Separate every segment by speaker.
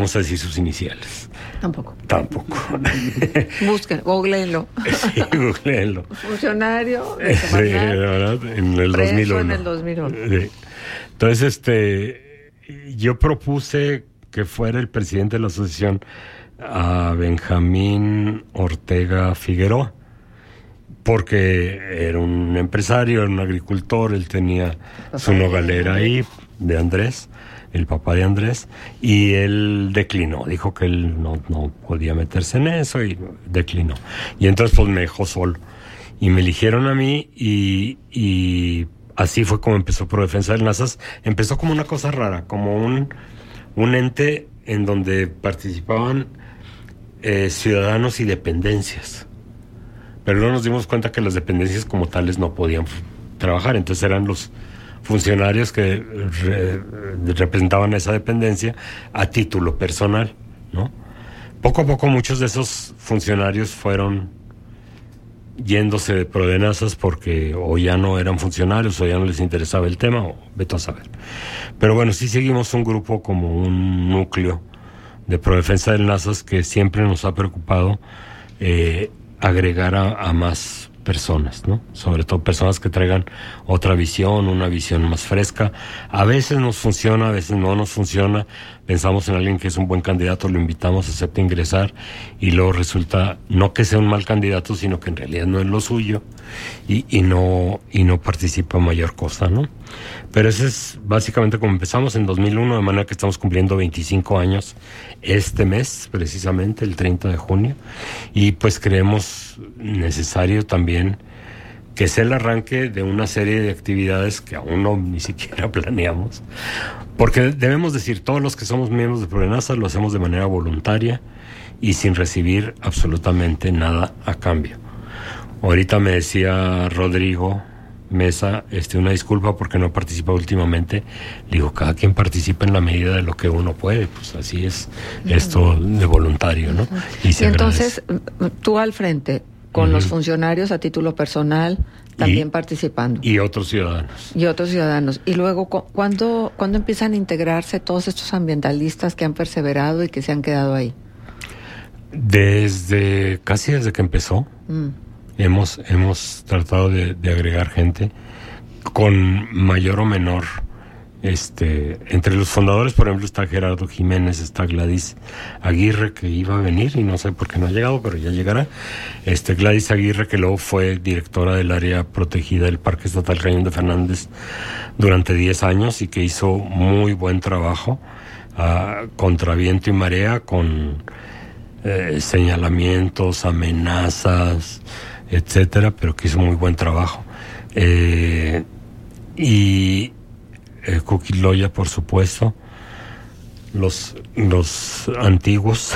Speaker 1: Vamos a decir sus iniciales.
Speaker 2: Tampoco.
Speaker 1: Busquen,
Speaker 2: googleenlo.
Speaker 1: Sí, googleenlo.
Speaker 2: Funcionario.
Speaker 1: Sí, ¿verdad? En el 2001.
Speaker 2: En el 2001.
Speaker 1: Sí. Entonces, yo propuse que fuera el presidente de la asociación a Benjamín Ortega Figueroa, porque era un empresario, era un agricultor, él tenía su nogalera ahí, de Andrés, el papá de Andrés, y él declinó, dijo que él no podía meterse en eso y declinó. Y entonces pues me dejó solo. Y me eligieron a mí y así fue como empezó Prodefensa del Nazas. Empezó como una cosa rara, como un ente en donde participaban ciudadanos y dependencias. Pero luego nos dimos cuenta que las dependencias como tales no podían trabajar, entonces eran los funcionarios que representaban a esa dependencia a título personal, ¿no? Poco a poco muchos de esos funcionarios fueron yéndose de Prodenazas porque o ya no eran funcionarios o ya no les interesaba el tema, o vete a saber. Pero bueno, sí seguimos un grupo como un núcleo de Prodefensa del Nazas que siempre nos ha preocupado agregar a más personas, ¿no? Sobre todo personas que traigan otra visión, una visión más fresca. A veces nos funciona, a veces no nos funciona. Pensamos en alguien que es un buen candidato, lo invitamos, acepta ingresar y luego resulta no que sea un mal candidato, sino que en realidad no es lo suyo y no participa en mayor cosa, ¿no? Pero ese es básicamente como empezamos en 2001, de manera que estamos cumpliendo 25 años este mes, precisamente el 30 de junio, y pues creemos necesario también que sea el arranque de una serie de actividades que aún no ni siquiera planeamos, porque debemos decir, todos los que somos miembros de Prodenazas lo hacemos de manera voluntaria y sin recibir absolutamente nada a cambio. Ahorita me decía Rodrigo Mesa, una disculpa porque no participa últimamente. Le digo, cada quien participa en la medida de lo que uno puede, pues así es esto de voluntario, ¿no?
Speaker 2: Y entonces, tú al frente, con los funcionarios a título personal, también participando.
Speaker 1: Y otros ciudadanos.
Speaker 2: Y luego, ¿cuándo empiezan a integrarse todos estos ambientalistas que han perseverado y que se han quedado ahí?
Speaker 1: Casi desde que empezó. Hemos tratado de agregar gente con mayor o menor. Entre los fundadores, por ejemplo, está Gerardo Jiménez, está Gladys Aguirre, que iba a venir y no sé por qué no ha llegado, pero ya llegará. Gladys Aguirre, que luego fue directora del área protegida del Parque Estatal Cañón de Fernández durante 10 años y que hizo muy buen trabajo contra viento y marea, con señalamientos, amenazas, etcétera, pero que hizo muy buen trabajo. Y Cookie Loya, por supuesto, los antiguos.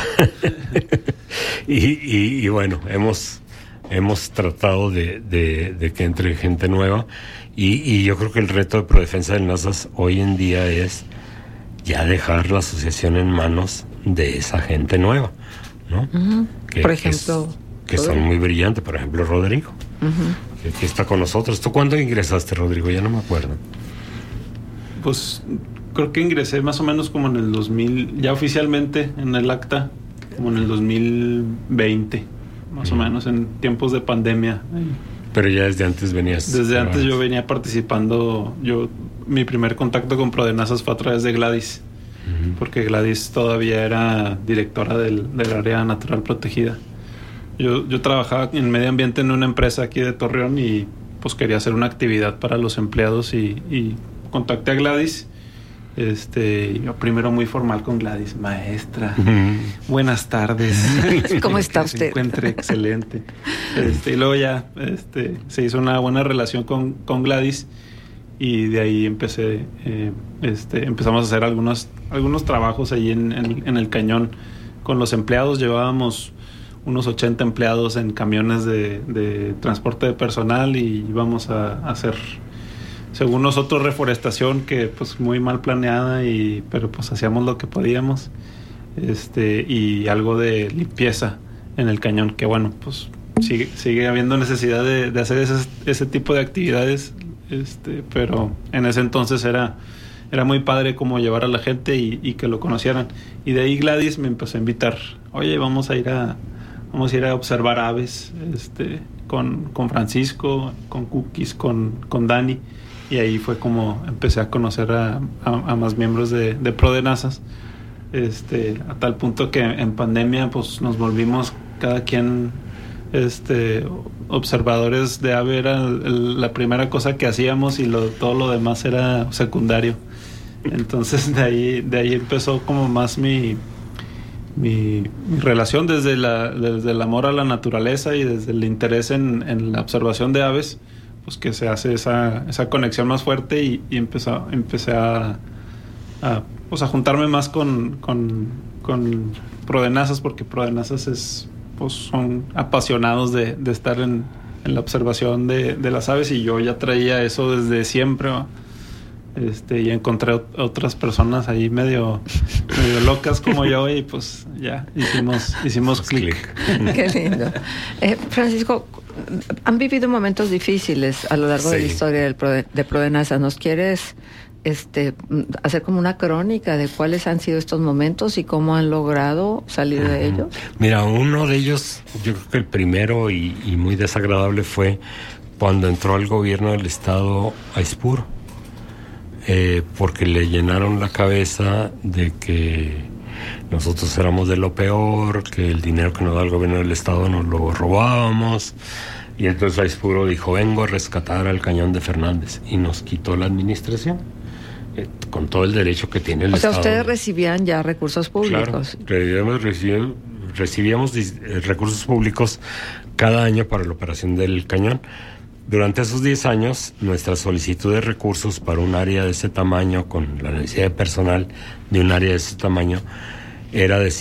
Speaker 1: y bueno, hemos tratado de que entre gente nueva y yo creo que el reto de Prodefensa del Nazas hoy en día es ya dejar la asociación en manos de esa gente nueva, ¿no?
Speaker 2: Por ejemplo,
Speaker 1: que son muy brillantes, por ejemplo Rodrigo, que está con nosotros. ¿Tú cuándo ingresaste, Rodrigo? Ya no me acuerdo.
Speaker 3: Pues creo que ingresé más o menos como en el 2000, ya oficialmente en el acta, como en el 2020, más o menos, en tiempos de pandemia.
Speaker 1: Pero ya desde antes venías.
Speaker 3: Desde antes yo venía participando. Mi primer contacto con Prodenazas fue a través de Gladys, porque Gladys todavía era directora del área natural protegida. Yo trabajaba en medio ambiente en una empresa aquí de Torreón y pues quería hacer una actividad para los empleados y contacté a Gladys. Yo primero muy formal con Gladys, maestra, buenas tardes.
Speaker 2: ¿Cómo está
Speaker 3: que
Speaker 2: usted?
Speaker 3: Se encuentre excelente. Y luego ya se hizo una buena relación con Gladys y de ahí empezamos a hacer algunos trabajos ahí en el cañón con los empleados. Llevábamos unos 80 empleados en camiones de transporte de personal y íbamos a hacer, según nosotros, reforestación que pues muy mal planeada, pero pues hacíamos lo que podíamos, y algo de limpieza en el cañón, que bueno, pues sigue habiendo necesidad de hacer ese tipo de actividades, pero en ese entonces era era muy padre como llevar a la gente y que lo conocieran. Y de ahí Gladys me empezó a invitar, oye, vamos a ir a observar aves, con Francisco, con Cookies, con Dani. Y ahí fue como empecé a conocer a más miembros de ProDeNASAS, a tal punto que en pandemia pues nos volvimos cada quien observadores de ave. Era la primera cosa que hacíamos y todo lo demás era secundario. Entonces de ahí empezó como más mi relación desde el amor a la naturaleza y desde el interés en la observación de aves, pues que se hace esa conexión más fuerte y empecé a juntarme más con ProDeNASAS, porque ProDeNASAS son apasionados de estar en la observación de las aves, y yo ya traía eso desde siempre, ¿no? Y encontré otras personas ahí medio locas como yo, y pues ya hicimos clic.
Speaker 2: Qué lindo. Francisco, han vivido momentos difíciles a lo largo de la historia de ProDeNASAS. ¿Nos quieres hacer como una crónica de cuáles han sido estos momentos y cómo han logrado salir de ellos?
Speaker 1: Mira, uno de ellos, yo creo que el primero y muy desagradable fue cuando entró al gobierno del estado Aispuro, porque le llenaron la cabeza de que nosotros éramos de lo peor, que el dinero que nos da el gobierno del estado nos lo robábamos, y entonces Aispuro dijo, vengo a rescatar al cañón de Fernández, y nos quitó la administración, con todo el derecho que tiene el estado.
Speaker 2: O sea, ustedes recibían ya recursos públicos.
Speaker 1: Claro, recibíamos recursos públicos cada año para la operación del cañón. Durante esos 10 años, nuestra solicitud de recursos para un área de ese tamaño, con la necesidad de personal de un área de ese tamaño, era de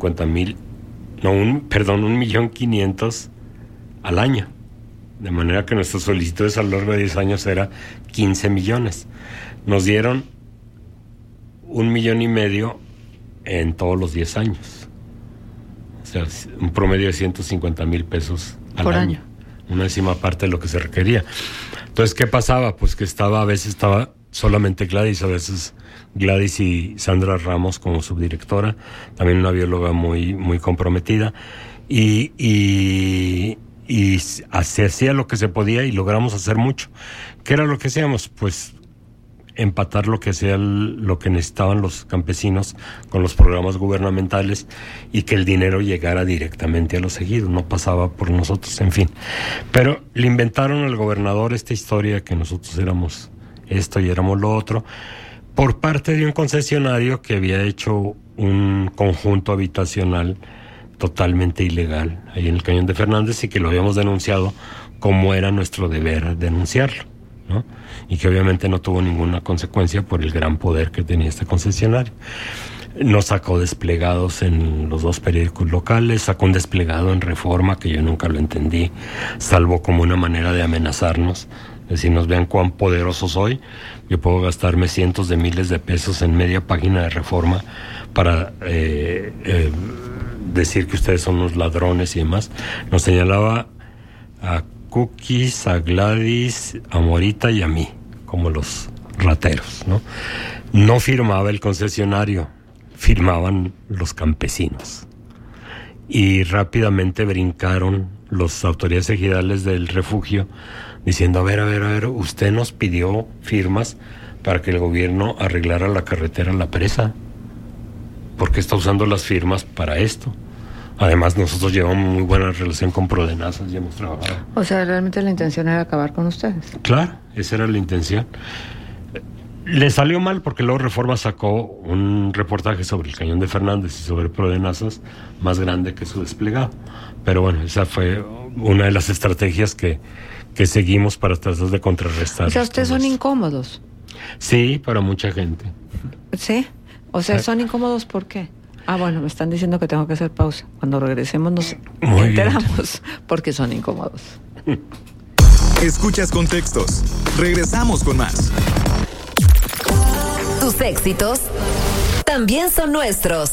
Speaker 1: 1.500.000 al año. De manera que nuestras solicitudes a lo largo de 10 años era 15 millones. Nos dieron 1.5 millones en todos los 10 años. O sea, un promedio de 150,000 pesos al año. Una décima parte de lo que se requería. Entonces, ¿qué pasaba? Pues que a veces estaba solamente Gladys, a veces Gladys y Sandra Ramos como subdirectora, también una bióloga muy, muy comprometida, y se hacía lo que se podía y logramos hacer mucho. ¿Qué era lo que hacíamos? Pues empatar lo que necesitaban los campesinos con los programas gubernamentales, y que el dinero llegara directamente a los ejidos, no pasaba por nosotros, en fin. Pero le inventaron al gobernador esta historia que nosotros éramos esto y éramos lo otro, por parte de un concesionario que había hecho un conjunto habitacional totalmente ilegal ahí en el Cañón de Fernández, y que lo habíamos denunciado como era nuestro deber denunciarlo, ¿no? Y que obviamente no tuvo ninguna consecuencia por el gran poder que tenía este concesionario. Nos sacó desplegados en los 2 periódicos locales, sacó un desplegado en Reforma que yo nunca lo entendí, salvo como una manera de amenazarnos, decirnos, vean cuán poderoso soy, yo puedo gastarme cientos de miles de pesos en media página de Reforma para decir que ustedes son unos ladrones y demás. Nos señalaba a Cookies, a Gladys, a Morita y a mí como los rateros, ¿no? No firmaba el concesionario, firmaban los campesinos, y rápidamente brincaron las autoridades ejidales del refugio diciendo, a ver, usted nos pidió firmas para que el gobierno arreglara la carretera La Presa, ¿por qué está usando las firmas para esto? Además, nosotros llevamos muy buena relación con ProDeNASAS y hemos trabajado.
Speaker 2: O sea, realmente la intención era acabar con ustedes.
Speaker 1: Claro, esa era la intención. Le salió mal porque luego Reforma sacó un reportaje sobre el Cañón de Fernández y sobre ProDeNASAS más grande que su desplegado. Pero bueno, esa fue una de las estrategias que seguimos para tratar de contrarrestar.
Speaker 2: O sea, ustedes son incómodos.
Speaker 1: Sí, para mucha gente.
Speaker 2: ¿Sí? O sea, ¿son incómodos por qué? Bueno, me están diciendo que tengo que hacer pausa. Cuando regresemos nos enteramos porque son incómodos.
Speaker 4: Escuchas Contextos. Regresamos con más.
Speaker 5: Tus éxitos también son nuestros.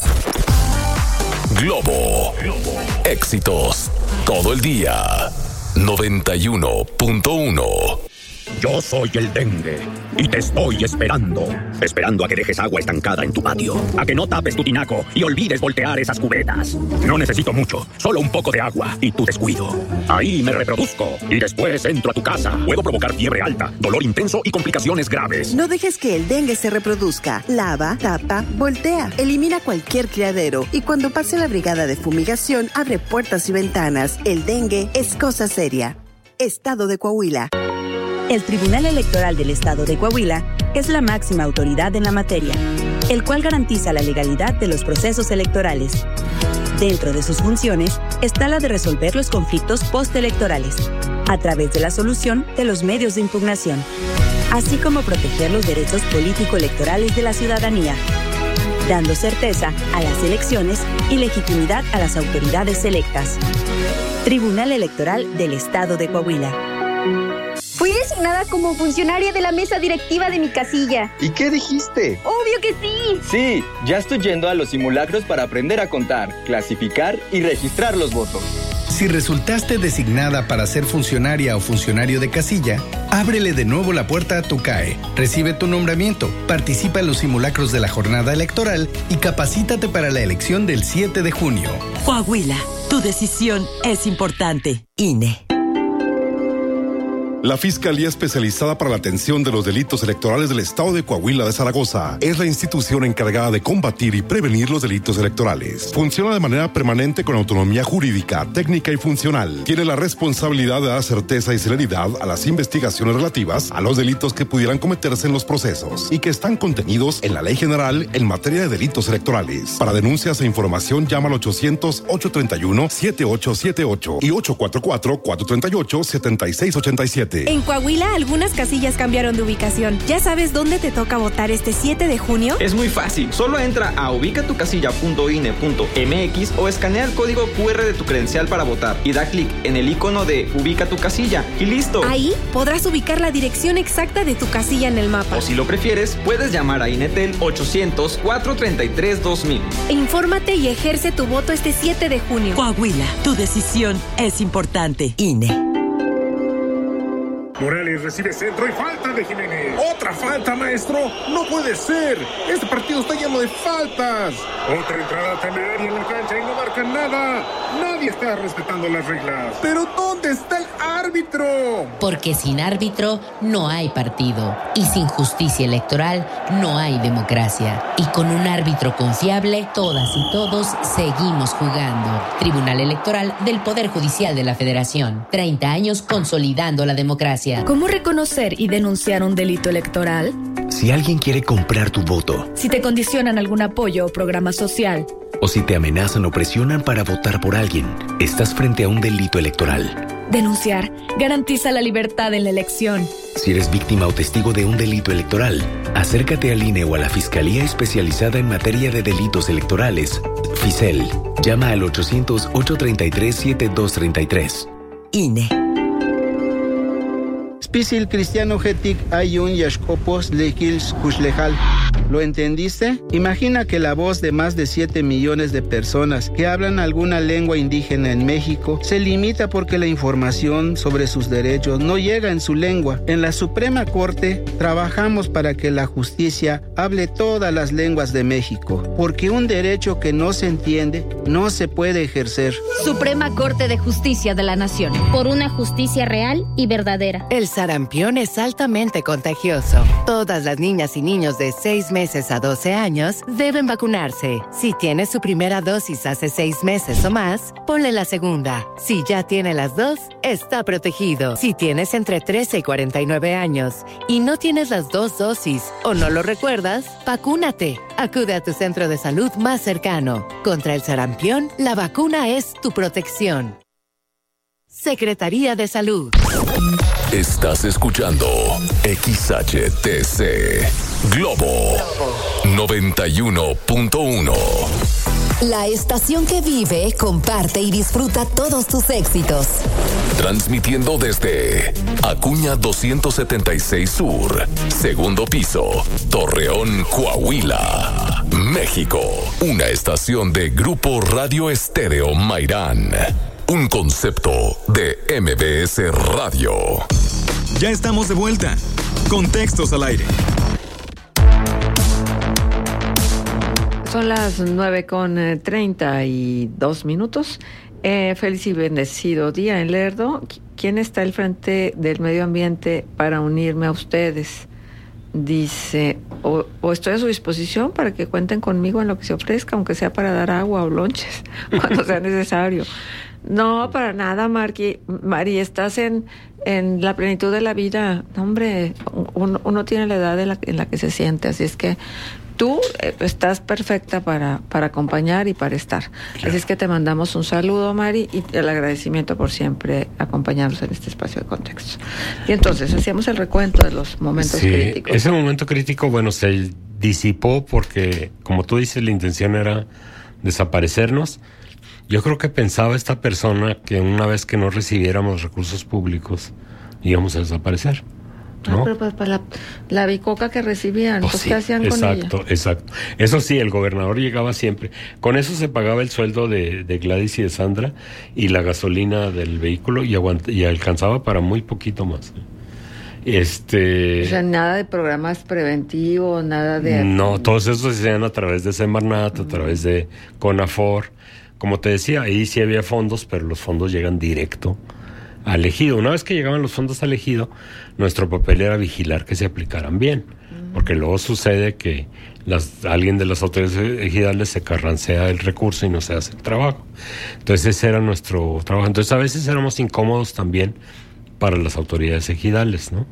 Speaker 4: Globo. Éxitos todo el día. 91.1.
Speaker 6: Yo soy el dengue y te estoy esperando. Esperando a que dejes agua estancada en tu patio, a que no tapes tu tinaco y olvides voltear esas cubetas. No necesito mucho, solo un poco de agua y tu descuido. Ahí me reproduzco y después entro a tu casa. Puedo provocar fiebre alta, dolor intenso y complicaciones graves.
Speaker 7: No dejes que el dengue se reproduzca. Lava, tapa, voltea. Elimina cualquier criadero y cuando pase la brigada de fumigación, abre puertas y ventanas. El dengue es cosa seria. Estado de Coahuila.
Speaker 8: El Tribunal Electoral del Estado de Coahuila es la máxima autoridad en la materia, el cual garantiza la legalidad de los procesos electorales. Dentro de sus funciones está la de resolver los conflictos postelectorales, a través de la solución de los medios de impugnación, así como proteger los derechos político-electorales de la ciudadanía, dando certeza a las elecciones y legitimidad a las autoridades electas. Tribunal Electoral del Estado de Coahuila.
Speaker 9: Fui designada como funcionaria de la mesa directiva de mi casilla.
Speaker 10: ¿Y qué dijiste?
Speaker 9: ¡Obvio que sí!
Speaker 10: Sí, ya estoy yendo a los simulacros para aprender a contar, clasificar y registrar los votos.
Speaker 11: Si resultaste designada para ser funcionaria o funcionario de casilla, ábrele de nuevo la puerta a tu CAE, recibe tu nombramiento, participa en los simulacros de la jornada electoral y capacítate para la elección del 7 de junio.
Speaker 12: Coahuila, tu decisión es importante. INE.
Speaker 13: La Fiscalía Especializada para la Atención de los Delitos Electorales del Estado de Coahuila de Zaragoza es la institución encargada de combatir y prevenir los delitos electorales. Funciona de manera permanente con autonomía jurídica, técnica y funcional. Tiene la responsabilidad de dar certeza y celeridad a las investigaciones relativas a los delitos que pudieran cometerse en los procesos y que están contenidos en la Ley General en materia de delitos electorales. Para denuncias e información llama al 800-831-7878 y 844-438-7687.
Speaker 14: En Coahuila, algunas casillas cambiaron de ubicación. ¿Ya sabes dónde te toca votar este 7 de junio?
Speaker 10: Es muy fácil. Solo entra a ubicatucasilla.ine.mx o escanea el código QR de tu credencial para votar y da clic en el icono de Ubica tu casilla y listo.
Speaker 14: Ahí podrás ubicar la dirección exacta de tu casilla en el mapa.
Speaker 10: O si lo prefieres, puedes llamar a INETEL 800-433-2000.
Speaker 14: Infórmate y ejerce tu voto este 7 de junio.
Speaker 12: Coahuila, tu decisión es importante. INE.
Speaker 15: Morales recibe centro y falta de Jiménez. ¡Otra falta, maestro! ¡No puede ser! ¡Este partido está lleno de faltas! Otra entrada temeraria en la cancha y no marcan nada. Nadie está respetando las reglas. ¿Pero dónde está el árbitro?
Speaker 16: Porque sin árbitro no hay partido. Y sin justicia electoral no hay democracia. Y con un árbitro confiable, todas y todos seguimos jugando. Tribunal Electoral del Poder Judicial de la Federación. 30 años consolidando la democracia.
Speaker 17: ¿Cómo reconocer y denunciar un delito electoral?
Speaker 18: Si alguien quiere comprar tu voto.
Speaker 17: Si te condicionan algún apoyo o programa social.
Speaker 18: O si te amenazan o presionan para votar por alguien, estás frente a un delito electoral.
Speaker 17: Denunciar garantiza la libertad en la elección.
Speaker 18: Si eres víctima o testigo de un delito electoral, acércate al INE o a la Fiscalía Especializada en Materia de Delitos Electorales, FICEL. Llama al 800-833-7233.
Speaker 12: INE.
Speaker 19: Spisil cristiano hetik ayun yashkopos lekils kushlejal. ¿Lo entendiste? Imagina que la voz de más de 7 millones de personas que hablan alguna lengua indígena en México se limita porque la información sobre sus derechos no llega en su lengua. En la Suprema Corte trabajamos para que la justicia hable todas las lenguas de México, porque un derecho que no se entiende no se puede ejercer.
Speaker 20: Suprema Corte de Justicia de la Nación. Por una justicia real y verdadera.
Speaker 21: El sarampión es altamente contagioso. Todas las niñas y niños de 6 meses a 12 años deben vacunarse. Si tiene su primera dosis hace 6 meses o más, ponle la segunda. Si ya tiene las dos, está protegido. Si tienes entre 13 y 49 años y no tienes las 2 dosis o no lo recuerdas, vacúnate. Acude a tu centro de salud más cercano. Contra el sarampión, la vacuna es tu protección. Secretaría de Salud.
Speaker 22: Estás escuchando XHTC Globo 91.1.
Speaker 5: La estación que vive, comparte y disfruta todos tus éxitos.
Speaker 22: Transmitiendo desde Acuña 276 Sur, segundo piso, Torreón, Coahuila, México. Una estación de Grupo Radio Estéreo Mairán. Un concepto de MBS Radio.
Speaker 4: Ya estamos de vuelta. Contextos al aire.
Speaker 2: Son las 9:32. Feliz y bendecido día en Lerdo. ¿Quién está al frente del medio ambiente para unirme a ustedes? Dice, o estoy a su disposición para que cuenten conmigo en lo que se ofrezca, aunque sea para dar agua o lonches, cuando sea necesario. No, para nada, Mari, estás en la plenitud de la vida. Hombre, uno tiene la edad en la que se siente, así es que tú estás perfecta para acompañar y para estar. Claro. Así es que te mandamos un saludo, Mari, y el agradecimiento por siempre acompañarnos en este espacio de contexto. Y entonces hacíamos el recuento de los momentos críticos.
Speaker 1: Ese momento crítico, bueno, se disipó porque, como tú dices, la intención era desaparecernos. Yo creo que pensaba esta persona que una vez que no recibiéramos recursos públicos íbamos a desaparecer, ¿no?
Speaker 2: Pero pues para la bicoca que recibían, pues sí, ¿qué hacían con ella?
Speaker 1: Exacto. Eso sí, el gobernador llegaba siempre. Con eso se pagaba el sueldo de Gladys y de Sandra y la gasolina del vehículo y alcanzaba para muy poquito más.
Speaker 2: O sea, nada de programas preventivos, nada de...
Speaker 1: No, todos esos se hacían a través de Semarnat, a través de CONAFOR. Como te decía, ahí sí había fondos, pero los fondos llegan directo al ejido. Una vez que llegaban los fondos al ejido, nuestro papel era vigilar que se aplicaran bien, porque luego sucede que alguien de las autoridades ejidales se carrancea el recurso y no se hace el trabajo. Entonces ese era nuestro trabajo. Entonces a veces éramos incómodos también para las autoridades ejidales, ¿no?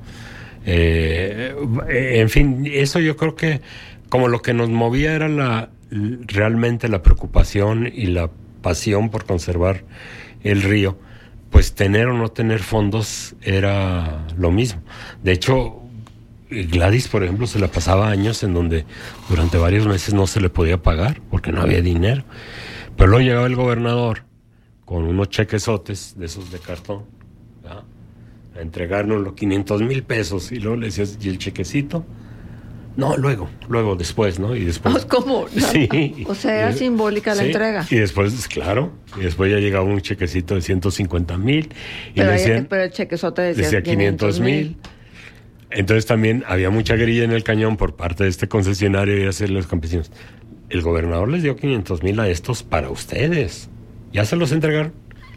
Speaker 1: En fin, eso yo creo que como lo que nos movía era realmente la preocupación y la pasión por conservar el río, pues tener o no tener fondos era lo mismo. De hecho, Gladys, por ejemplo, se la pasaba años en donde durante varios meses no se le podía pagar porque no había dinero. Pero luego llegaba el gobernador con unos chequesotes de esos de cartón, ¿verdad?, a entregarnos los 500,000 pesos y luego le decías, ¿y el chequecito? No, luego, después, ¿no? Y después...
Speaker 2: ¿Cómo?
Speaker 1: Sí.
Speaker 2: O sea, era simbólica la entrega.
Speaker 1: Y después, claro, ya llegaba un chequecito de 150,000.
Speaker 2: Pero el chequezote decía
Speaker 1: 500,000. Entonces también había mucha grilla en el cañón por parte de este concesionario y hacer los campesinos. El gobernador les dio 500,000 a estos para ustedes. ¿Ya se los entregaron?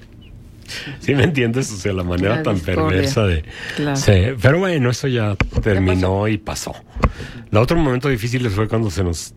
Speaker 1: ¿Sí me entiendes? O sea, la manera tan perversa de...
Speaker 2: Claro.
Speaker 1: Sí, pero bueno, eso ya terminó y pasó. El otro momento difícil fue cuando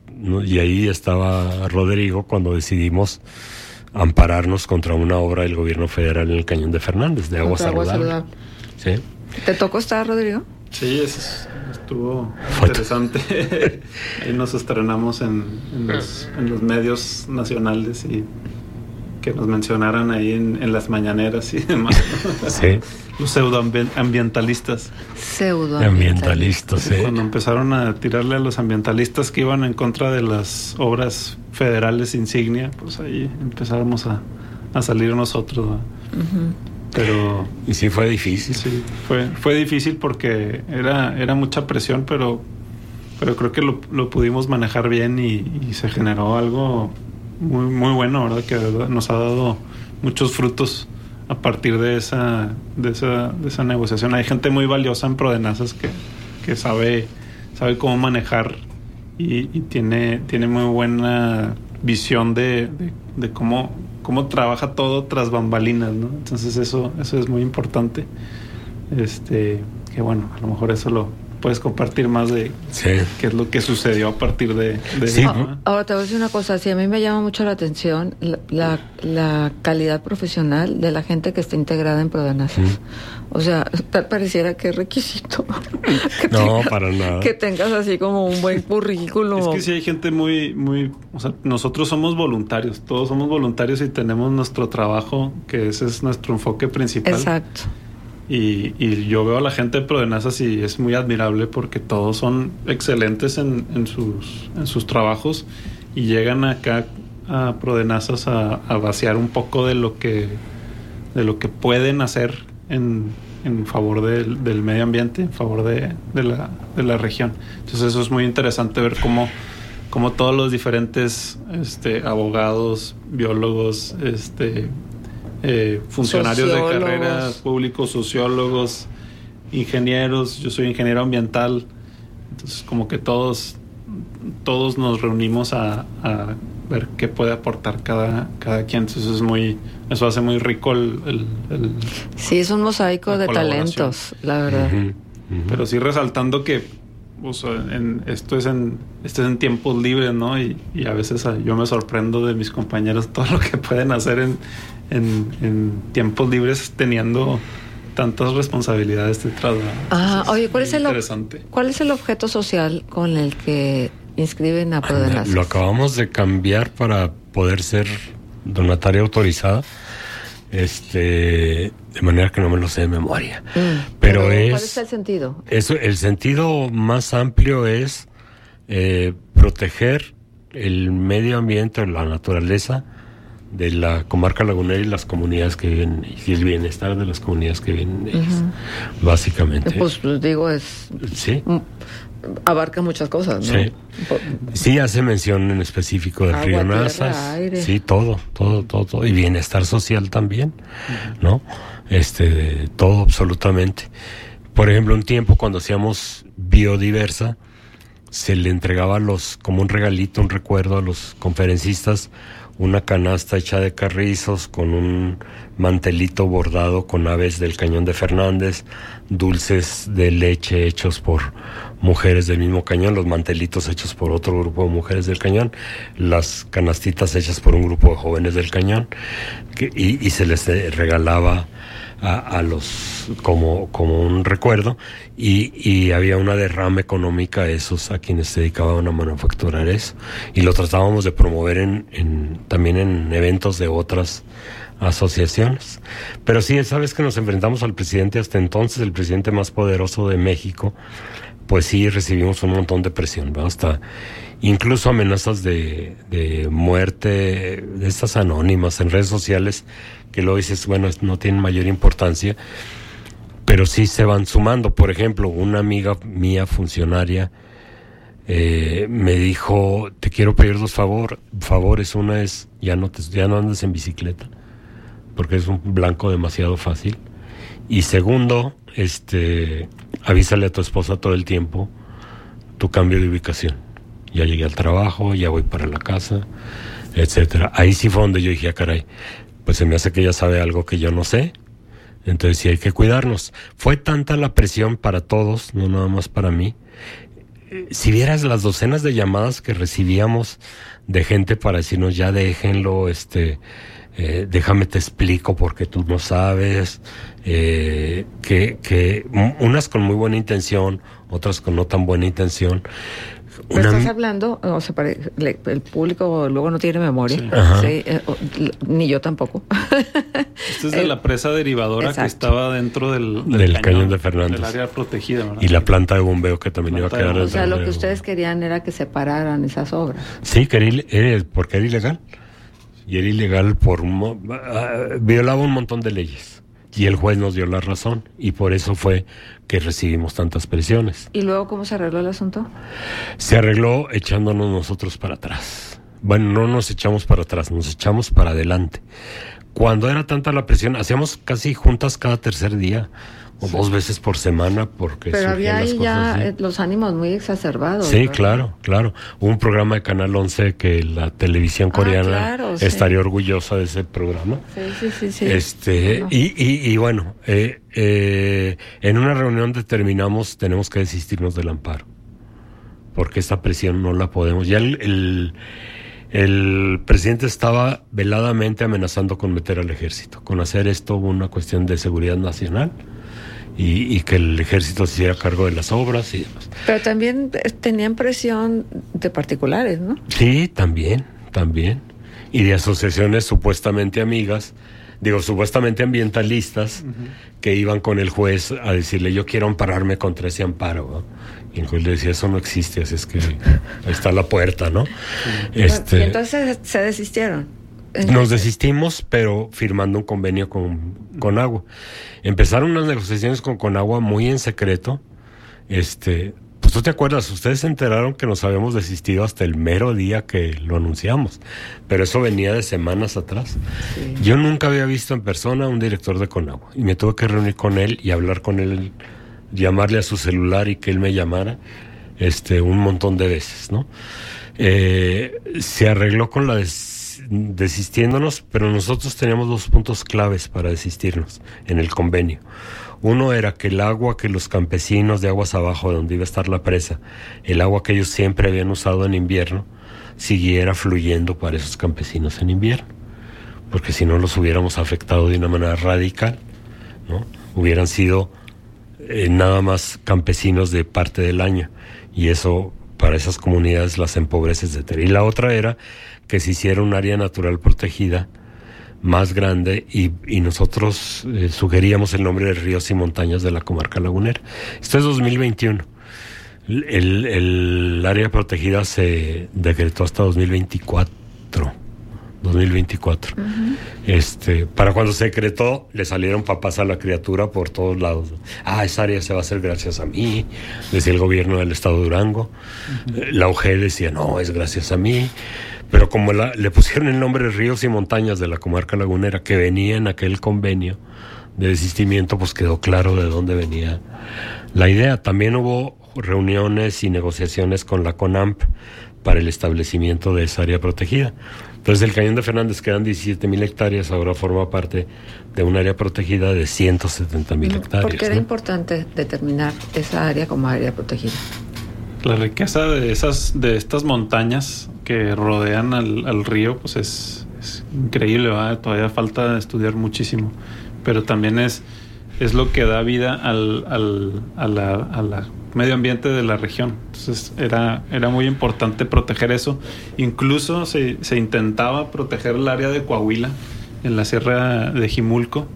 Speaker 1: y ahí estaba Rodrigo, cuando decidimos ampararnos contra una obra del gobierno federal en el Cañón de Fernández, de agua saludable. Sí.
Speaker 2: ¿Te tocó estar, Rodrigo?
Speaker 3: Sí, estuvo interesante. Ahí nos estrenamos en los medios nacionales y que nos mencionaran ahí en las mañaneras y demás.
Speaker 1: Sí.
Speaker 3: Los pseudoambientalistas.
Speaker 1: Ambientalistas, sí.
Speaker 3: Cuando empezaron a tirarle a los ambientalistas que iban en contra de las obras federales insignia, pues ahí empezamos a salir nosotros, ¿no?
Speaker 2: Uh-huh.
Speaker 3: Pero...
Speaker 1: Y sí fue difícil.
Speaker 3: Sí, fue difícil porque era mucha presión, pero creo que lo pudimos manejar bien y se generó algo muy, muy bueno, ¿verdad? Que nos ha dado muchos frutos a partir de esa negociación. Hay gente muy valiosa en Prodenazas que sabe cómo manejar y tiene muy buena visión de cómo trabaja todo tras bambalinas, ¿no? Entonces eso es muy importante. Que bueno, a lo mejor eso lo puedes compartir más de qué es lo que sucedió a partir de
Speaker 1: sí.
Speaker 3: eso, ¿no?
Speaker 2: Ahora te voy a decir una cosa, sí, a mí me llama mucho la atención la calidad profesional de la gente que está integrada en Prodenazas. O sea, tal pareciera que es requisito.
Speaker 1: Para nada.
Speaker 2: Que tengas así como un buen currículum.
Speaker 3: Es que sí hay gente muy, muy... O sea, nosotros somos voluntarios, todos somos voluntarios y tenemos nuestro trabajo, que ese es nuestro enfoque principal.
Speaker 2: Exacto.
Speaker 3: Y yo veo a la gente de Prodenazas y es muy admirable porque todos son excelentes en sus trabajos y llegan acá a Prodenazas a vaciar un poco de lo que pueden hacer en favor del medio ambiente, en favor de la región. Entonces eso es muy interesante ver cómo todos los diferentes abogados, biólogos, funcionarios de carrera públicos, sociólogos, ingenieros, yo soy ingeniero ambiental, entonces como que todos nos reunimos a ver qué puede aportar cada quien. Entonces eso hace muy rico
Speaker 2: sí, es un mosaico de talentos, la verdad.
Speaker 3: Pero sí resaltando que esto es en tiempos libres, ¿no? Y a veces yo me sorprendo de mis compañeros todo lo que pueden hacer en tiempos libres teniendo tantas responsabilidades detrás.
Speaker 2: Oye, ¿cuál es el objeto social con el que inscriben a Prodenasa?
Speaker 1: Lo acabamos de cambiar para poder ser donataria autorizada, de manera que no me lo sé de memoria. Pero
Speaker 2: ¿cuál es el sentido?
Speaker 1: El sentido más amplio es proteger el medio ambiente, la naturaleza de la comarca lagunera y las comunidades que viven, y el bienestar de las comunidades que viven en ellas, básicamente.
Speaker 2: Pues digo, sí, abarca muchas cosas, ¿no? Sí.
Speaker 1: Sí, hace mención en específico del río Nazas, sí, todo, y bienestar social también, ¿no? Todo absolutamente. Por ejemplo, un tiempo cuando hacíamos Biodiversa, se le entregaba como un regalito, un recuerdo a los conferencistas, una canasta hecha de carrizos con un mantelito bordado con aves del Cañón de Fernández, dulces de leche hechos por mujeres del mismo cañón, los mantelitos hechos por otro grupo de mujeres del cañón, las canastitas hechas por un grupo de jóvenes del cañón, y se les regalaba a los como un recuerdo, y había una derrama económica a quienes se dedicaban a manufacturar eso, y lo tratábamos de promover también en eventos de otras asociaciones. Pero sí, sabes que nos enfrentamos al presidente, hasta entonces el presidente más poderoso de México, pues sí recibimos un montón de presión, ¿no? Hasta incluso amenazas de muerte, de estas anónimas en redes sociales, que luego dices, bueno, no tienen mayor importancia, pero sí se van sumando. Por ejemplo, una amiga mía funcionaria me dijo, te quiero pedir dos favores. Una es, ya no andes en bicicleta, porque es un blanco demasiado fácil. Y segundo, avísale a tu esposa todo el tiempo tu cambio de ubicación. Ya llegué al trabajo, ya voy para la casa, etcétera. Ahí sí fue donde yo dije, caray, pues se me hace que ella sabe algo que yo no sé, entonces sí hay que cuidarnos. Fue tanta la presión para todos, no nada más para mí. Si vieras las docenas de llamadas que recibíamos de gente para decirnos, ya déjenlo, déjame te explico porque tú no sabes, que unas con muy buena intención, otras con no tan buena intención.
Speaker 2: Pero estás hablando, el público luego no tiene memoria, ¿sí? Ni yo tampoco.
Speaker 3: Esto es de la presa derivadora. Exacto. Que estaba dentro del
Speaker 1: cañón de Fernández,
Speaker 3: del área protegida, ¿verdad?
Speaker 1: Y la planta de bombeo que también iba a quedar.
Speaker 2: O sea, lo que ustedes querían era que separaran esas obras.
Speaker 1: Sí, porque era ilegal. Y era ilegal violaba un montón de leyes. Y el juez nos dio la razón, y por eso fue que recibimos tantas presiones.
Speaker 2: ¿Y luego cómo se arregló el asunto?
Speaker 1: Se arregló echándonos nosotros para atrás. Bueno, no nos echamos para atrás, nos echamos para adelante. Cuando era tanta la presión, hacíamos casi juntas cada tercer día, o 2 veces por semana, porque
Speaker 2: pero había ahí ya los ánimos muy exacerbados.
Speaker 1: Sí, ¿verdad? Claro. Hubo un programa de Canal 11 que la televisión coreana estaría orgullosa de ese programa. Sí. Y bueno, en una reunión determinamos, tenemos que desistirnos del amparo, porque esta presión no la podemos. Ya el presidente estaba veladamente amenazando con meter al ejército, con hacer esto una cuestión de seguridad nacional, y que el ejército se hiciera cargo de las obras y demás.
Speaker 2: Pero también tenían presión de particulares, ¿no?
Speaker 1: Sí, también. Y de asociaciones supuestamente amigas, supuestamente ambientalistas, que iban con el juez a decirle, yo quiero ampararme contra ese amparo, ¿no? Y el juez le decía, eso no existe, así es que ahí está la puerta, ¿no?
Speaker 2: Y entonces se desistieron.
Speaker 1: Nos desistimos, pero firmando un convenio con Conagua. Empezaron unas negociaciones con Conagua muy en secreto. Pues tú te acuerdas, ustedes se enteraron que nos habíamos desistido hasta el mero día que lo anunciamos, pero eso venía de semanas atrás. Sí. Yo nunca había visto en persona a un director de Conagua, y me tuve que reunir con él y hablar con él llamarle a su celular y que él me llamara un montón de veces, ¿no? Se arregló con la desistiéndonos, pero nosotros teníamos 2 puntos claves para desistirnos en el convenio. Uno era que el agua que los campesinos de aguas abajo, donde iba a estar la presa, el agua que ellos siempre habían usado en invierno, siguiera fluyendo para esos campesinos en invierno, porque si no los hubiéramos afectado de una manera radical, ¿no? Hubieran sido nada más campesinos de parte del año, y eso para esas comunidades las empobrece, etcétera. Y la otra era que se hiciera un área natural protegida más grande, y nosotros sugeríamos el nombre de ríos y montañas de la comarca lagunera. Esto es 2021. El área protegida se decretó hasta 2024. Uh-huh. Para cuando se decretó, le salieron papás a la criatura por todos lados. Esa área se va a hacer gracias a mí, decía el gobierno del estado de Durango. Uh-huh. La UG decía, no, es gracias a mí. Pero como le pusieron el nombre de ríos y montañas de la comarca lagunera, que venía en aquel convenio de desistimiento, pues quedó claro de dónde venía la idea. También hubo reuniones y negociaciones con la CONAMP para el establecimiento de esa área protegida. Entonces el Cañón de Fernández, que eran 17,000 hectáreas, ahora forma parte de un área protegida de 170,000 hectáreas.
Speaker 2: ¿Por qué era importante determinar esa área como área protegida?
Speaker 3: La riqueza de estas montañas que rodean al río, pues es increíble, ¿verdad? Todavía falta estudiar muchísimo, pero también es lo que da vida al medio ambiente de la región. Entonces era muy importante proteger eso. Incluso se intentaba proteger el área de Coahuila, en la sierra de Jimulco,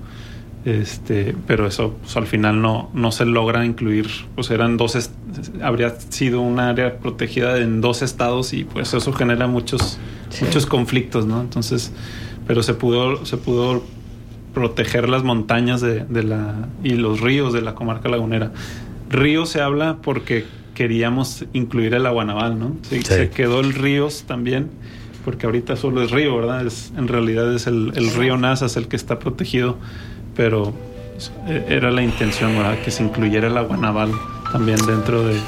Speaker 3: pero eso pues, al final no se logra incluir. Pues habría sido un área protegida en 2 estados, y pues eso genera muchos conflictos, ¿no? Entonces, pero se pudo proteger las montañas y los ríos de la comarca lagunera. Río se habla porque queríamos incluir el agua naval, ¿no? Se quedó el ríos también, porque ahorita solo es río, ¿verdad? En realidad es el río Nazas el que está protegido, pero era la intención, ¿verdad? Que se incluyera el agua naval también dentro de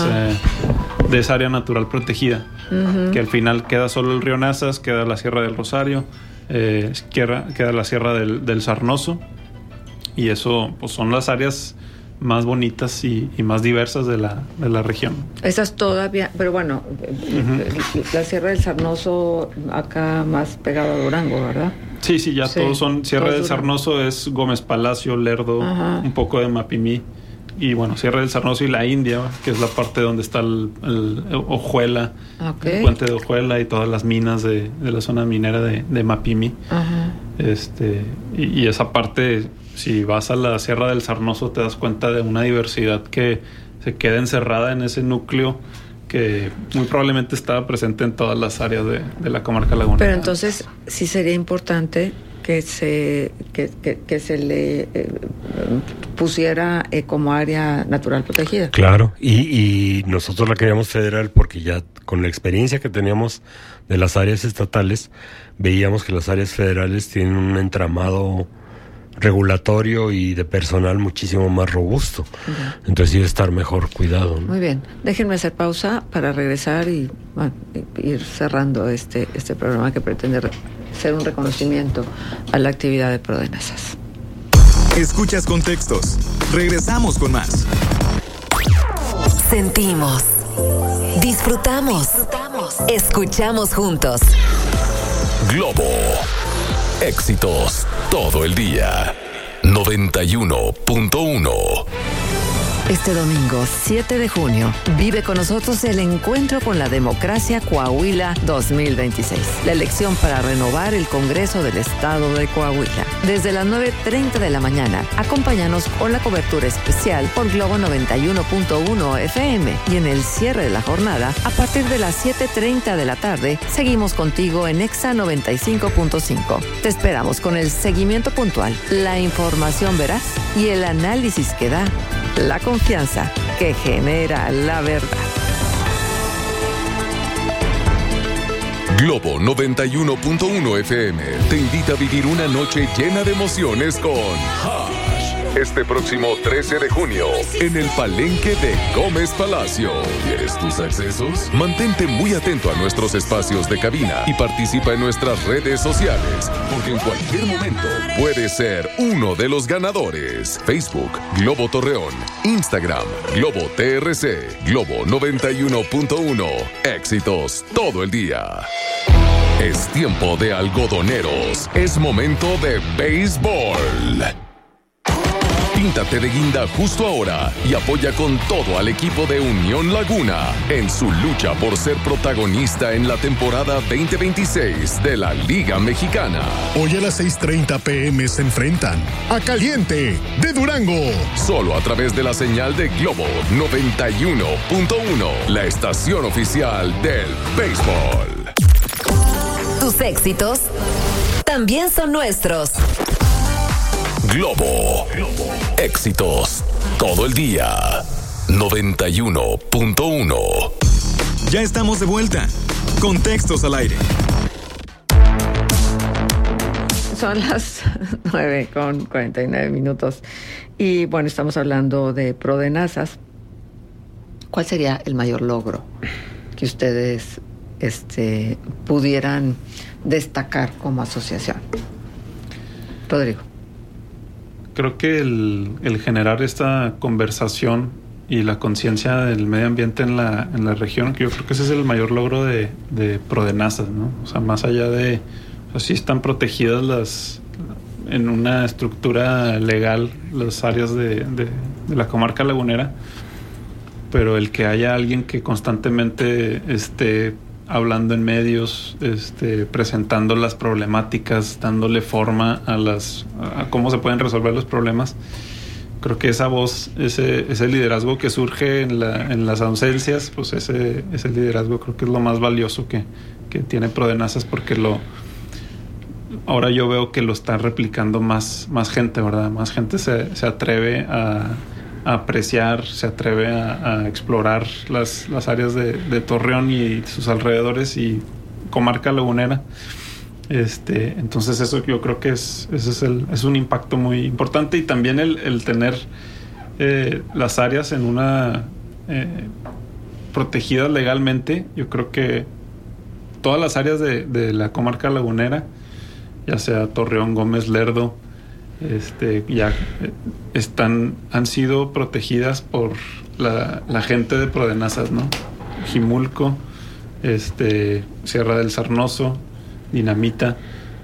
Speaker 3: esa área natural protegida. Uh-huh. Que al final queda solo el río Nazas, queda la Sierra del Rosario, queda la Sierra del Sarnoso, y eso pues son las áreas más bonitas y más diversas de la región. Esas
Speaker 2: todavía, pero bueno, la Sierra del Sarnoso acá más pegado a Durango, ¿verdad?
Speaker 3: Sí, ya todos son. Sierra del Sarnoso es Gómez Palacio, Lerdo, un poco de Mapimí, y bueno, Sierra del Sarnoso y la India, que es la parte donde está el Ojuela, el puente de Ojuela y todas las minas de la zona minera de Mapimí. Y esa parte, si vas a la Sierra del Sarnoso, te das cuenta de una diversidad que se queda encerrada en ese núcleo que muy probablemente estaba presente en todas las áreas de la comarca lagunera.
Speaker 2: Pero entonces sí sería importante que se le pusiera como área natural protegida.
Speaker 1: Claro, y nosotros la queríamos federal porque ya con la experiencia que teníamos de las áreas estatales, veíamos que las áreas federales tienen un entramado regulatorio y de personal muchísimo más robusto. Entonces iba a estar mejor cuidado, ¿no?
Speaker 2: Muy bien, déjenme hacer pausa para regresar y ir cerrando este programa que pretende ser un reconocimiento a la actividad de Prodenasas.
Speaker 4: Escuchas Contextos. Regresamos con más.
Speaker 5: Sentimos, disfrutamos, escuchamos juntos.
Speaker 22: Globo. Éxitos todo el día. 91.1.
Speaker 6: Este domingo, 7 de junio, vive con nosotros el encuentro con la democracia Coahuila 2026. La elección para renovar el Congreso del Estado de Coahuila. Desde las 9:30 de la mañana, acompáñanos con la cobertura especial por Globo 91.1 FM. Y en el cierre de la jornada, a partir de las 7:30 de la tarde, seguimos contigo en Exa 95.5. Te esperamos con el seguimiento puntual, la información veraz y el análisis que da la confianza que genera la verdad.
Speaker 22: Globo 91.1 FM te invita a vivir una noche llena de emociones con Hash. este próximo 13 de junio en el Palenque de Gómez Palacio. ¿Quieres tus accesos? Mantente muy atento a nuestros espacios de cabina y participa en nuestras redes sociales, porque en cualquier momento puedes ser uno de los ganadores. Facebook, Globo Torreón. Instagram, Globo TRC. Globo 91.1. Éxitos todo el día. Es tiempo de algodoneros. Es momento de béisbol. Píntate de guinda justo ahora y apoya con todo al equipo de Unión Laguna en su lucha por ser protagonista en la temporada 2026 de la Liga Mexicana.
Speaker 7: Hoy a las 6:30 p.m. se enfrentan a Caliente de Durango.
Speaker 22: Solo a través de la señal de Globo 91.1, la estación oficial del béisbol.
Speaker 5: Tus éxitos también son nuestros.
Speaker 22: Globo. Éxitos todo el día. 91.1.
Speaker 4: Ya estamos de vuelta. Contextos al aire.
Speaker 2: Son las 9:49. Y bueno, estamos hablando de Prodenasas. ¿Cuál sería el mayor logro que ustedes pudieran destacar como asociación? Rodrigo.
Speaker 3: Creo que el generar esta conversación y la conciencia del medio ambiente en la región, que yo creo que ese es el mayor logro de Prodenasas, ¿no? O sea, más allá de... O sea, sí están protegidas en una estructura legal las áreas de la comarca lagunera, pero el que haya alguien que constantemente esté hablando en medios, presentando las problemáticas, dándole forma a cómo se pueden resolver los problemas. Creo que esa voz, ese liderazgo que surge en las ausencias, pues ese liderazgo creo que es lo más valioso que tiene Prodenasas, porque ahora yo veo que lo está replicando más gente, ¿verdad? Más gente se atreve a apreciar, se atreve a explorar las áreas de Torreón y sus alrededores y comarca lagunera. Entonces eso yo creo que es un impacto muy importante, y también el tener las áreas en una protegidas legalmente. Yo creo que todas las áreas de la comarca lagunera, ya sea Torreón, Gómez, Lerdo, ya han sido protegidas por la gente de Prodenasas, ¿no? Jimulco, Sierra del Sarnoso, Dinamita,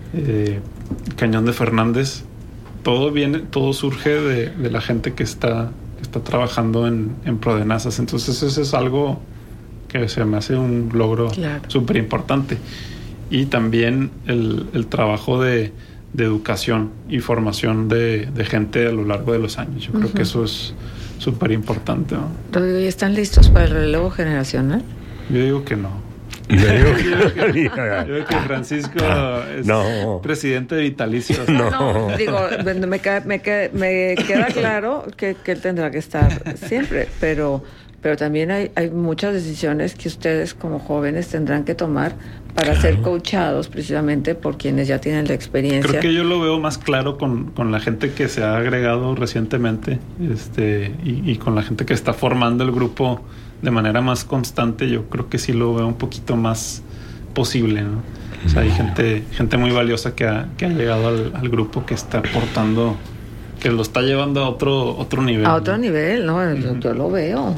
Speaker 3: Cañón de Fernández. Todo surge de la gente que está trabajando en Prodenasas. Entonces eso es algo que se me hace un logro súper importante. Y también el trabajo de educación y formación de gente a lo largo de los años. Yo creo que eso es súper importante, ¿no?
Speaker 2: Rodrigo, ¿y están listos para el relevo generacional?
Speaker 3: Yo digo que no. Yo digo que Francisco es presidente vitalicio.
Speaker 2: No, digo, me queda claro que él tendrá que estar siempre, pero también hay muchas decisiones que ustedes como jóvenes tendrán que tomar para ser coachados precisamente por quienes ya tienen la experiencia.
Speaker 3: Creo que yo lo veo más claro con la gente que se ha agregado recientemente, y con la gente que está formando el grupo de manera más constante. Yo creo que sí lo veo un poquito más posible, ¿no? O sea, hay gente muy valiosa que ha llegado al grupo, que está aportando, que lo está llevando a otro nivel.
Speaker 2: A otro nivel, ¿no? Yo lo veo.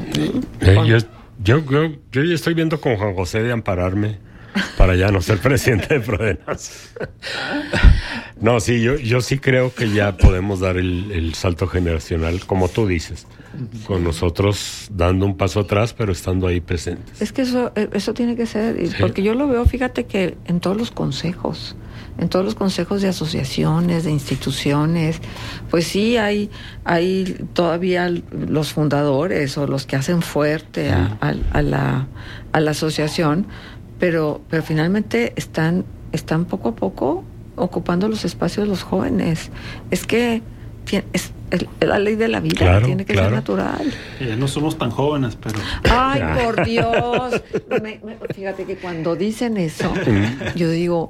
Speaker 1: Yo ya estoy viendo con Juan José de ampararme para ya no ser presidente de Prodenasas. No, sí, yo sí creo que ya podemos dar el salto generacional, como tú dices, con nosotros dando un paso atrás, pero estando ahí presentes.
Speaker 2: Es que eso tiene que ser, porque yo lo veo, fíjate que en todos los consejos de asociaciones, de instituciones, pues sí hay todavía los fundadores o los que hacen fuerte a la asociación, pero finalmente están poco a poco ocupando los espacios de los jóvenes. Es que es la ley de la vida, tiene que ser natural.
Speaker 3: Ya no somos tan jóvenes, pero...
Speaker 2: ¡Ay, por Dios! Fíjate que cuando dicen eso, yo digo,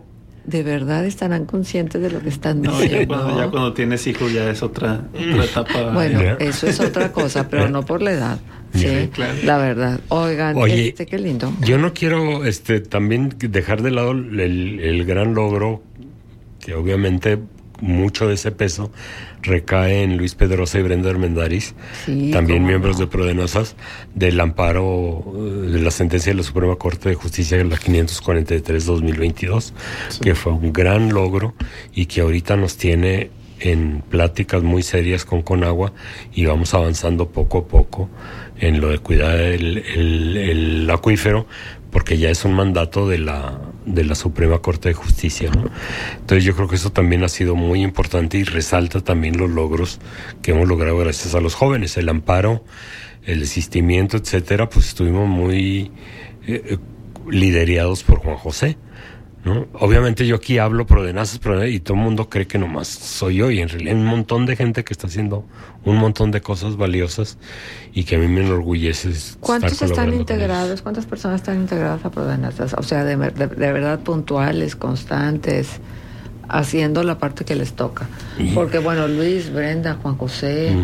Speaker 2: ¿de verdad estarán conscientes de lo que están diciendo?
Speaker 3: No, ya cuando tienes hijos ya es otra etapa.
Speaker 2: Bueno, eso es otra cosa, pero no por la edad. Sí, claro. La verdad. Oigan,
Speaker 1: oye,
Speaker 2: qué lindo.
Speaker 1: Yo no quiero también dejar de lado el gran logro, que obviamente mucho de ese peso recae en Luis Pedrosa y Brenda Armendáriz, también miembros de Prodenazas, del amparo de la sentencia de la Suprema Corte de Justicia, la 543-2022, que fue un gran logro y que ahorita nos tiene en pláticas muy serias con Conagua, y vamos avanzando poco a poco en lo de cuidar el acuífero, porque ya es un mandato de la Suprema Corte de Justicia, ¿no? Entonces yo creo que eso también ha sido muy importante y resalta también los logros que hemos logrado gracias a los jóvenes. El amparo, el desistimiento, etcétera, pues estuvimos muy liderados por Juan José, ¿no? Obviamente yo aquí hablo Prodenazas, y todo el mundo cree que nomás soy yo, y en realidad hay un montón de gente que está haciendo un montón de cosas valiosas y que a mí me enorgullece.
Speaker 2: ¿Cuántos están integrados? ¿Cuántas personas están integradas a Prodenazas? O sea, de verdad puntuales, constantes, haciendo la parte que les toca. Porque bueno, Luis, Brenda, Juan José,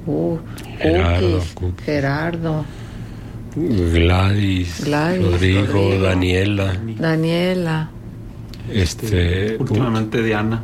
Speaker 2: Gerardo,
Speaker 1: Gladys, Rodrigo, Daniela.
Speaker 3: Últimamente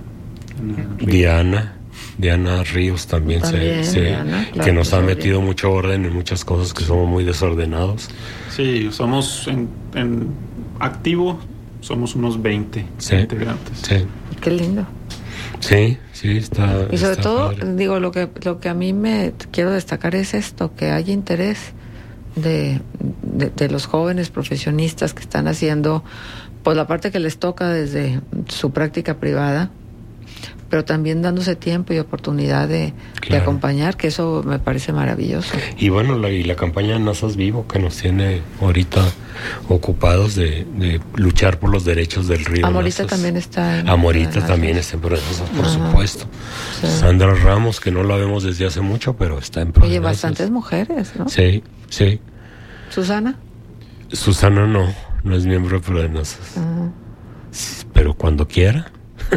Speaker 1: Diana Ríos también Diana, claro, que nos ha metido mucho orden en muchas cosas, que somos muy desordenados.
Speaker 3: Sí, somos en activo, somos unos 20 integrantes.
Speaker 1: Sí.
Speaker 2: Qué lindo.
Speaker 1: Sí, está.
Speaker 2: Y sobre
Speaker 1: está
Speaker 2: todo,
Speaker 1: padre.
Speaker 2: digo, lo que a mí me quiero destacar es esto, que hay interés de los jóvenes profesionistas que están haciendo pues la parte que les toca desde su práctica privada, pero también dándose tiempo y oportunidad de acompañar, que eso me parece maravilloso.
Speaker 1: Y bueno, la campaña Nazas Vivo, que nos tiene ahorita ocupados de luchar por los derechos del río
Speaker 2: Amorita
Speaker 1: Nazas.
Speaker 2: también está en
Speaker 1: Amorita también está en Prodenazas, por supuesto. Sí. Sandra Ramos, que no la vemos desde hace mucho, pero está en Prodenazas.
Speaker 2: Oye, bastantes mujeres, ¿no?
Speaker 1: Sí.
Speaker 2: ¿Susana?
Speaker 1: Susana no es miembro de Prodenazas. Pero cuando quiera.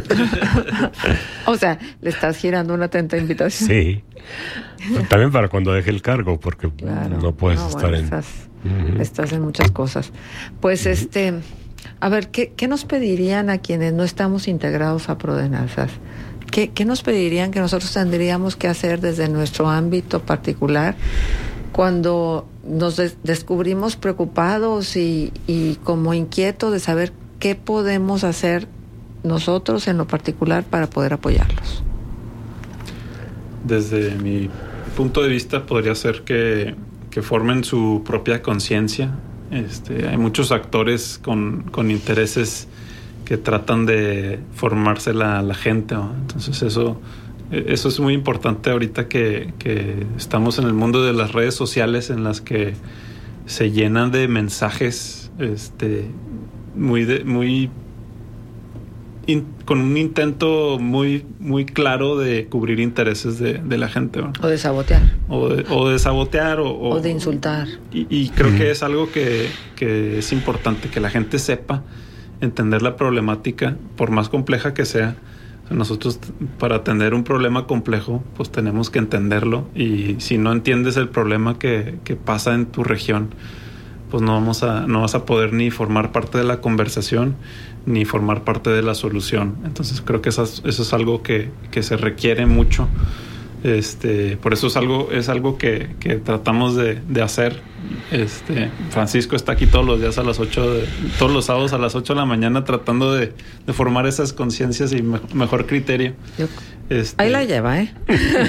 Speaker 2: O sea, le estás girando una atenta invitación.
Speaker 1: Sí. También para cuando deje el cargo, porque no puedes estar
Speaker 2: estás en muchas cosas. Pues a ver, ¿qué nos pedirían a quienes no estamos integrados a Prodenazas? ¿Qué nos pedirían que nosotros tendríamos que hacer desde nuestro ámbito particular cuando nos descubrimos preocupados y como inquietos de saber qué podemos hacer nosotros en lo particular para poder apoyarlos?
Speaker 3: Desde mi punto de vista podría ser que formen su propia conciencia. Hay muchos actores con intereses que tratan de formarse la gente, ¿no? Entonces eso es muy importante ahorita que estamos en el mundo de las redes sociales, en las que se llenan de mensajes con un intento muy claro de cubrir intereses de la gente, ¿no?
Speaker 2: O de sabotear.
Speaker 3: O de sabotear o
Speaker 2: de insultar.
Speaker 3: Y creo que es algo que es importante que la gente sepa entender la problemática, por más compleja que sea. Nosotros, para atender un problema complejo, pues tenemos que entenderlo, y si no entiendes el problema que pasa en tu región, pues no vas a poder ni formar parte de la conversación ni formar parte de la solución. Entonces creo que eso es algo que se requiere mucho. Por eso es algo que tratamos de hacer. Francisco está aquí todos los días todos los sábados a las 8 de la mañana tratando de formar esas conciencias y mejor criterio.
Speaker 2: Ahí la lleva,
Speaker 3: y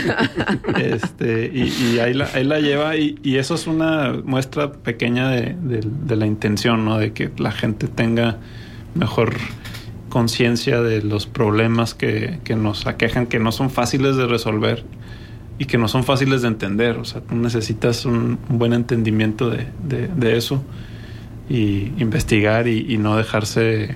Speaker 3: ahí la lleva, y eso es una muestra pequeña de la intención, ¿no? De que la gente tenga mejor conciencia de los problemas que nos aquejan, que no son fáciles de resolver y que no son fáciles de entender. O sea, tú necesitas un buen entendimiento de eso, y investigar y no dejarse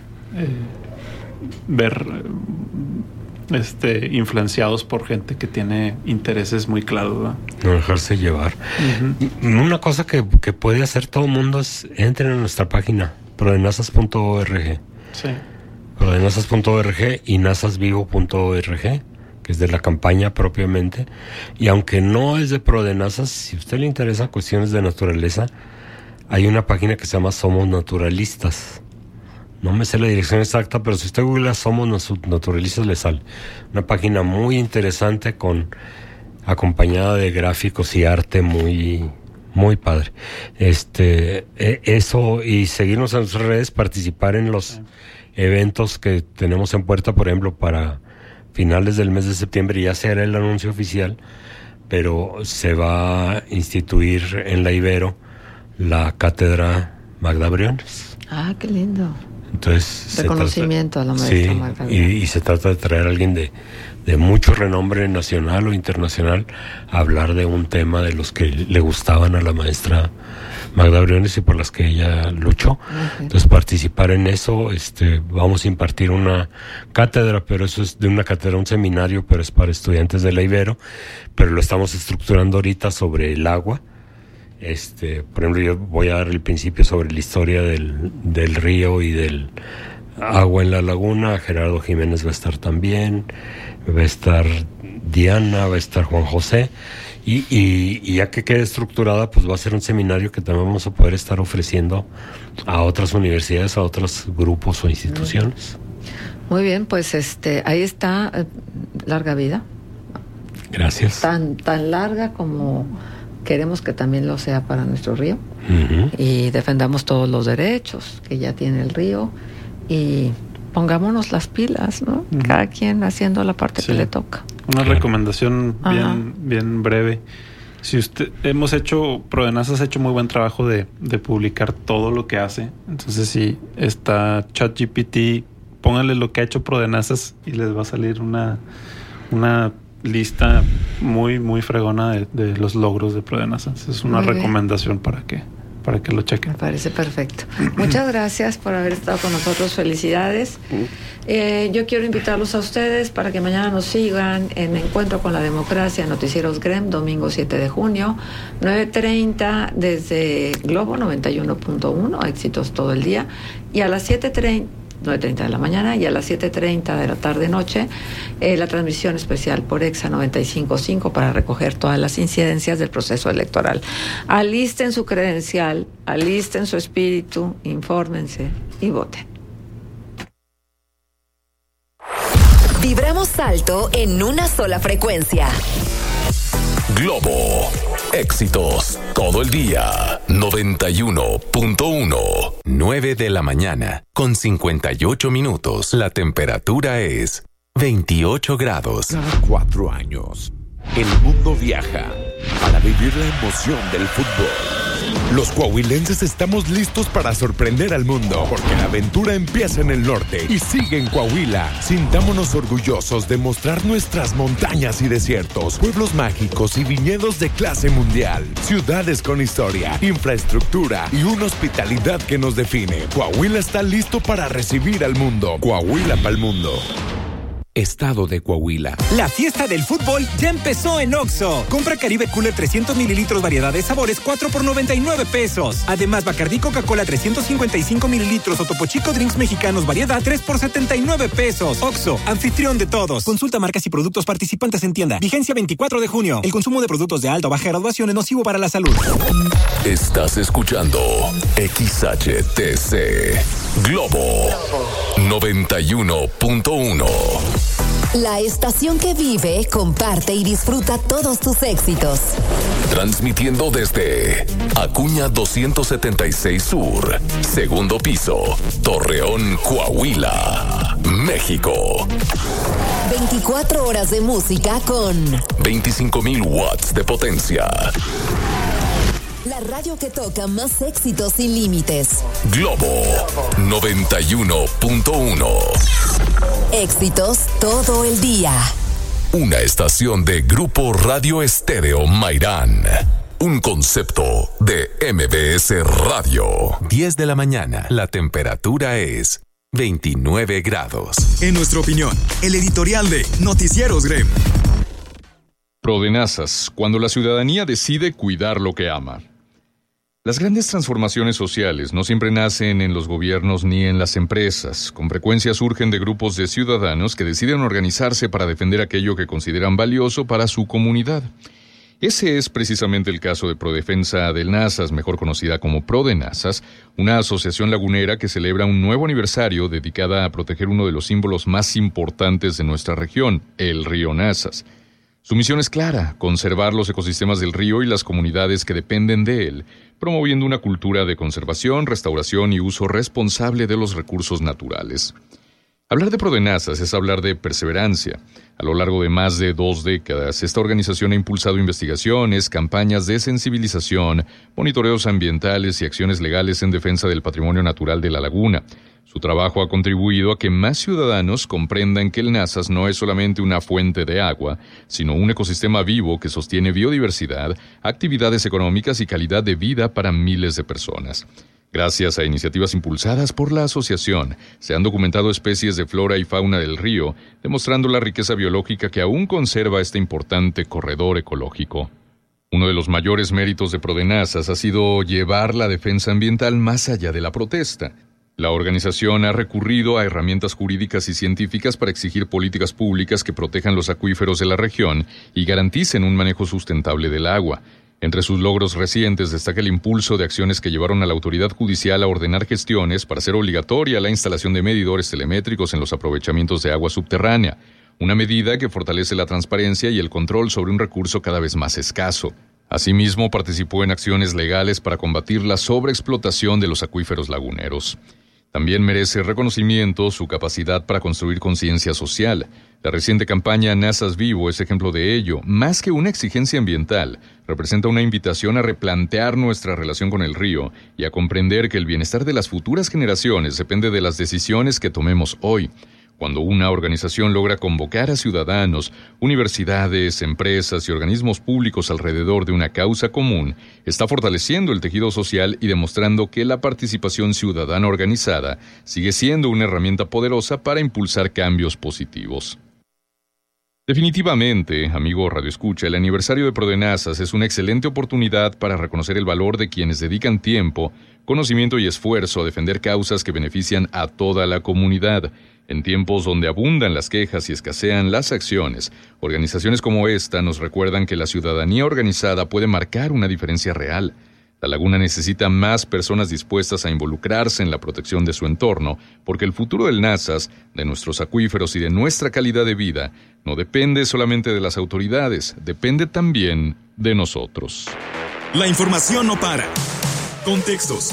Speaker 3: ver influenciados por gente que tiene intereses muy claros, ¿verdad?
Speaker 1: No dejarse llevar. Una cosa que puede hacer todo el mundo es entren a nuestra página prodenazas.org.
Speaker 3: Sí.
Speaker 1: prodenazas.org y nasasvivo.org, que es de la campaña propiamente. Y aunque no es de Prodenazas, si a usted le interesa cuestiones de naturaleza, hay una página que se llama Somos Naturalistas. No me sé la dirección exacta, pero si usted googlea Somos Naturalistas le sale. Una página muy interesante acompañada de gráficos y arte muy, muy padre. Eso, y seguirnos en nuestras redes, participar en los eventos que tenemos en puerta, por ejemplo, para finales del mes de septiembre ya se hará el anuncio oficial, pero se va a instituir en la Ibero la cátedra Magda Briones.
Speaker 2: Ah, qué lindo.
Speaker 1: Entonces,
Speaker 2: reconocimiento a la maestra Magda Briones.
Speaker 1: Y se trata de traer a alguien de mucho renombre nacional o internacional a hablar de un tema de los que le gustaban a la maestra Magda Briones y por las que ella luchó. Okay. Entonces, participar en eso, vamos a impartir una cátedra, pero eso es de una cátedra, un seminario, pero es para estudiantes de la Ibero, pero lo estamos estructurando ahorita sobre el agua. Por ejemplo, yo voy a dar el principio sobre la historia del río y del agua en la laguna. Gerardo Jiménez va a estar también, va a estar Diana, va a estar Juan José, y ya que quede estructurada, pues va a ser un seminario que también vamos a poder estar ofreciendo a otras universidades, a otros grupos o instituciones.
Speaker 2: Muy bien, pues ahí está, larga vida.
Speaker 1: Gracias.
Speaker 2: Tan larga como queremos que también lo sea para nuestro río. Uh-huh. Y defendamos todos los derechos que ya tiene el río y pongámonos las pilas, ¿no? Uh-huh. Cada quien haciendo la parte que le toca.
Speaker 3: Una recomendación bien breve. Si Prodenazas ha hecho muy buen trabajo de publicar todo lo que hace. Entonces, si está ChatGPT, pónganle lo que ha hecho Prodenazas y les va a salir una lista muy, muy fregona de los logros de Prodenazas. Es una recomendación para que lo chequen.
Speaker 2: Me parece perfecto. Muchas gracias por haber estado con nosotros. Felicidades. Yo quiero invitarlos a ustedes para que mañana nos sigan en Encuentro con la Democracia, Noticieros GREM, domingo 7 de junio, 9:30 desde Globo 91.1, éxitos todo el día, y a las 9:30 de la mañana y a las 7:30 de la tarde-noche, la transmisión especial por EXA 95.5 para recoger todas las incidencias del proceso electoral. Alisten su credencial, alisten su espíritu, infórmense y voten.
Speaker 5: Vibramos alto en una sola frecuencia.
Speaker 22: Globo. Éxitos todo el día. 91.1. 9 de la mañana con 58 minutos. La temperatura es 28 grados.
Speaker 8: Cada 4 años, el mundo viaja para vivir la emoción del fútbol. Los coahuilenses estamos listos para sorprender al mundo, porque la aventura empieza en el norte y sigue en Coahuila. Sintámonos orgullosos de mostrar nuestras montañas y desiertos, pueblos mágicos y viñedos de clase mundial, ciudades con historia, infraestructura y una hospitalidad que nos define. Coahuila está listo para recibir al mundo. Coahuila pa'l mundo. Estado de Coahuila.
Speaker 9: La fiesta del fútbol ya empezó en Oxxo. Compra Caribe Cooler 300 mililitros variedad de sabores 4 por 99 pesos. Además, Bacardí Coca-Cola 355 mililitros o Topo Chico Drinks Mexicanos variedad 3 por 79 pesos. Oxxo, anfitrión de todos. Consulta marcas y productos participantes en tienda. Vigencia 24 de junio. El consumo de productos de alta o baja graduación es nocivo para la salud.
Speaker 22: Estás escuchando XHTC Globo 91.1.
Speaker 5: La estación que vive, comparte y disfruta todos tus éxitos.
Speaker 22: Transmitiendo desde Acuña 276 Sur, segundo piso, Torreón, Coahuila, México.
Speaker 5: 24 horas de música con
Speaker 22: 25,000 watts de potencia.
Speaker 5: La radio que toca más éxitos sin límites.
Speaker 22: Globo 91.1.
Speaker 5: Éxitos todo el día.
Speaker 22: Una estación de Grupo Radio Estéreo Mairán. Un concepto de MBS Radio. 10 de la mañana. La temperatura es 29 grados.
Speaker 4: En nuestra opinión, el editorial de Noticieros GREM.
Speaker 23: Prodenazas, cuando la ciudadanía decide cuidar lo que ama.
Speaker 11: Las grandes transformaciones sociales no siempre nacen en los gobiernos ni en las empresas. Con frecuencia surgen de grupos de ciudadanos que deciden organizarse para defender aquello que consideran valioso para su comunidad. Ese es precisamente el caso de Prodefensa del Nazas, mejor conocida como Prodenazas, una asociación lagunera que celebra un nuevo aniversario dedicada a proteger uno de los símbolos más importantes de nuestra región, el río Nazas. Su misión es clara: conservar los ecosistemas del río y las comunidades que dependen de él, promoviendo una cultura de conservación, restauración y uso responsable de los recursos naturales. Hablar de Prodenazas es hablar de perseverancia. A lo largo de más de 2 décadas, esta organización ha impulsado investigaciones, campañas de sensibilización, monitoreos ambientales y acciones legales en defensa del patrimonio natural de la laguna. Su trabajo ha contribuido a que más ciudadanos comprendan que el Nazas no es solamente una fuente de agua, sino un ecosistema vivo que sostiene biodiversidad, actividades económicas y calidad de vida para miles de personas. Gracias a iniciativas impulsadas por la asociación, se han documentado especies de flora y fauna del río, demostrando la riqueza biológica que aún conserva este importante corredor ecológico. Uno de los mayores méritos de Prodenazas ha sido llevar la defensa ambiental más allá de la protesta. La organización ha recurrido a herramientas jurídicas y científicas para exigir políticas públicas que protejan los acuíferos de la región y garanticen un manejo sustentable del agua. Entre sus logros recientes destaca el impulso de acciones que llevaron a la autoridad judicial a ordenar gestiones para hacer obligatoria la instalación de medidores telemétricos en los aprovechamientos de agua subterránea, una medida que fortalece la transparencia y el control sobre un recurso cada vez más escaso. Asimismo, participó en acciones legales para combatir la sobreexplotación de los acuíferos laguneros. También merece reconocimiento su capacidad para construir conciencia social. La reciente campaña Nazas Vivo es ejemplo de ello. Más que una exigencia ambiental, representa una invitación a replantear nuestra relación con el río y a comprender que el bienestar de las futuras generaciones depende de las decisiones que tomemos hoy. Cuando una organización logra convocar a ciudadanos, universidades, empresas y organismos públicos alrededor de una causa común, está fortaleciendo el tejido social y demostrando que la participación ciudadana organizada sigue siendo una herramienta poderosa para impulsar cambios positivos. Definitivamente, amigo radioescucha, el aniversario de Prodenazas es una excelente oportunidad para reconocer el valor de quienes dedican tiempo, conocimiento y esfuerzo a defender causas que benefician a toda la comunidad. En tiempos donde abundan las quejas y escasean las acciones, organizaciones como esta nos recuerdan que la ciudadanía organizada puede marcar una diferencia real. La laguna necesita más personas dispuestas a involucrarse en la protección de su entorno, porque el futuro del Nazas, de nuestros acuíferos y de nuestra calidad de vida, no depende solamente de las autoridades, depende también de nosotros.
Speaker 4: La información no para. Contextos.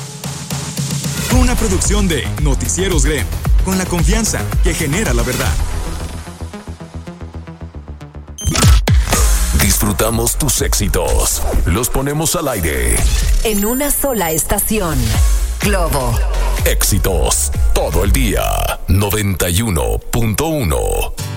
Speaker 4: Una producción de Noticieros GREM, con la confianza que genera la verdad.
Speaker 22: Disfrutamos tus éxitos. Los ponemos al aire.
Speaker 5: En una sola estación. Globo.
Speaker 22: Éxitos todo el día. 91.1.